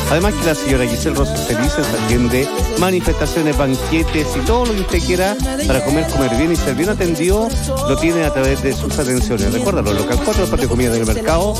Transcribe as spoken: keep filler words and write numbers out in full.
Además que la señora Giselle Rosas Felices atiende manifestaciones, banquetes y todo lo que usted quiera para comer, comer bien y ser bien atendido, lo tiene a través de sus atenciones. Recuérdalo, local cuatro, el patio de comida del mercado,